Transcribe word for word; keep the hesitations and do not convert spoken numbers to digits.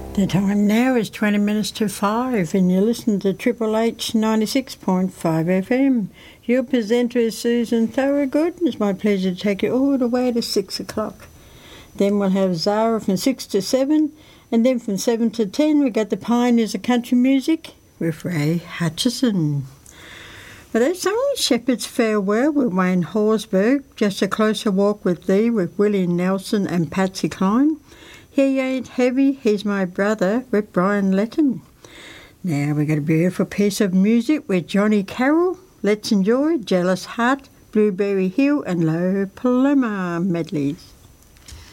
The time now is twenty minutes to five and you listen to Triple H ninety-six point five F M. Your presenter is Susan Thorogood. It's my pleasure to take you all the way to six o'clock. Then we'll have Zara from six to seven, and then from seven to ten we got the Pioneers of Country Music with Ray Hutchison. But that's only Shepherd's Farewell with Wayne Horsburgh, Just a Closer Walk with Thee with Willie Nelson and Patsy Cline. He Ain't Heavy, He's My Brother with Brian Letton. Now we got a beautiful piece of music with Johnny Carroll. Let's enjoy Jealous Heart, Blueberry Hill and Low Paloma medleys.